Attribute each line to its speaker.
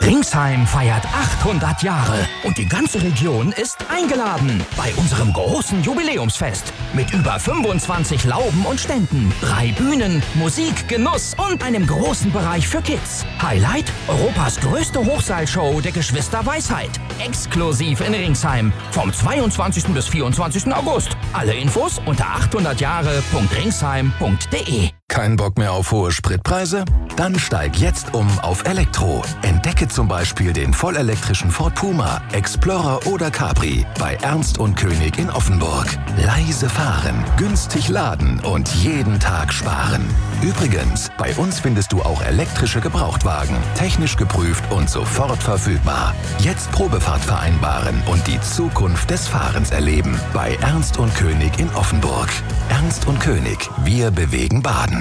Speaker 1: Ringsheim feiert 800 Jahre und die ganze Region ist eingeladen bei unserem großen Jubiläumsfest mit über 25 Lauben und Ständen, 3 Bühnen, Musik, Genuss und einem großen Bereich für Kids. Highlight: Europas größte Hochseilshow der Geschwister Weisheit. Exklusiv in Ringsheim vom 22. bis 24. August. Alle Infos unter 800jahre.ringsheim.de.
Speaker 2: Kein Bock mehr auf hohe Spritpreise? Dann steig jetzt auf Elektro. Entdecke zum Beispiel den vollelektrischen Ford Puma, Explorer oder Capri bei Ernst und König in Offenburg. Leise fahren, günstig laden und jeden Tag sparen. Übrigens, bei uns findest du auch elektrische Gebrauchtwagen, technisch geprüft und sofort verfügbar. Jetzt Probefahrt vereinbaren und die Zukunft des Fahrens erleben bei Ernst und König in Offenburg. Ernst und König, wir bewegen Baden.